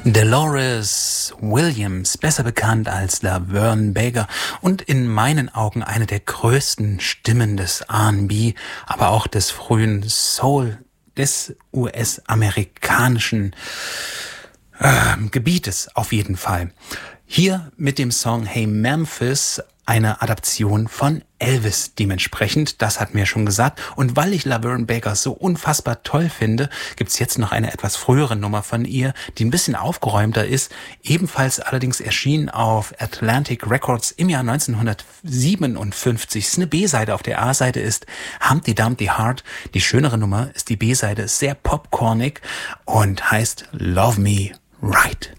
Dolores Williams, besser bekannt als Laverne Baker und in meinen Augen eine der größten Stimmen des R&B, aber auch des frühen Soul, des US-amerikanischen Gebietes auf jeden Fall. Hier mit dem Song Hey Memphis, eine Adaption von Elvis dementsprechend, das hat mir schon gesagt. Und weil ich Laverne Baker so unfassbar toll finde, gibt's jetzt noch eine etwas frühere Nummer von ihr, die ein bisschen aufgeräumter ist, ebenfalls allerdings erschienen auf Atlantic Records im Jahr 1957. Es ist eine B-Seite, auf der A-Seite ist Humpty Dumpty Heart. Die schönere Nummer ist die B-Seite, sehr popcornig und heißt Love Me Right.